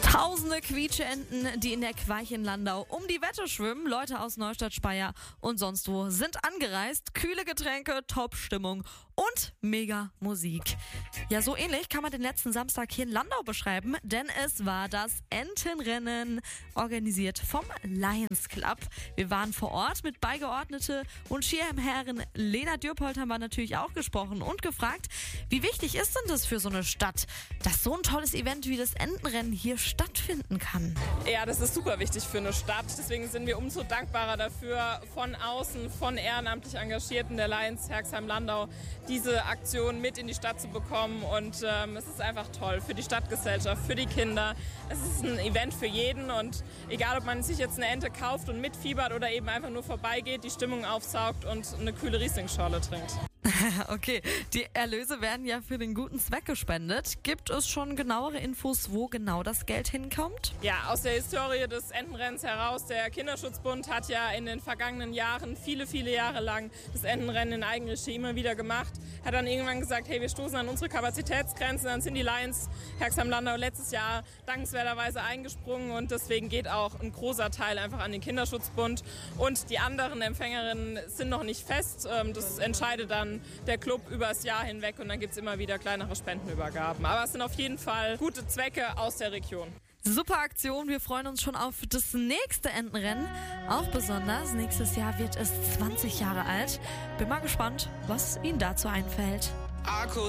Tausende Quietscheenten, die in der Queich in Landau um die Wette schwimmen. Leute aus Neustadt, Speyer und sonst wo sind angereist. Kühle Getränke, Top-Stimmung und mega Musik. Ja, so ähnlich kann man den letzten Samstag hier in Landau beschreiben, denn es war das Entenrennen, organisiert vom Lions Club. Wir waren vor Ort mit Beigeordnete und Schirmherrin Lena Dürpold haben wir natürlich auch gesprochen und gefragt, wie wichtig ist denn das für so eine Stadt, dass so ein tolles Event wie das Entenrennen hier stattfinden kann? Ja, das ist super wichtig für eine Stadt. Deswegen sind wir umso dankbarer dafür, von außen, von ehrenamtlich Engagierten der Lions Herxheim-Landau diese Aktion mit in die Stadt zu bekommen. Und es ist einfach toll für die Stadtgesellschaft, für die Kinder. Es ist ein Event für jeden und egal, ob man sich jetzt eine Ente kauft und mitfiebert oder eben einfach nur vorbeigeht, die Stimmung aufsaugt und eine kühle Riesling-Schorle trinkt. Okay, die Erlöse werden ja für den guten Zweck gespendet. Gibt es schon genauere Infos, wo genau das Geld hinkommt? Ja, aus der Historie des Entenrennens heraus, der Kinderschutzbund hat ja in den vergangenen Jahren, viele Jahre lang, das Entenrennen in Eigenregie immer wieder gemacht. Hat dann irgendwann gesagt, hey, wir stoßen an unsere Kapazitätsgrenzen. Dann sind die Lions Herxheim-Landau letztes Jahr dankenswerterweise eingesprungen und deswegen geht auch ein großer Teil einfach an den Kinderschutzbund. Und die anderen Empfängerinnen sind noch nicht fest. Das entscheidet dann der Club übers Jahr hinweg und dann gibt es immer wieder kleinere Spendenübergaben. Aber es sind auf jeden Fall gute Zwecke aus der Region. Super Aktion, wir freuen uns schon auf das nächste Entenrennen. Auch besonders, nächstes Jahr wird es 20 Jahre alt. Bin mal gespannt, was Ihnen dazu einfällt.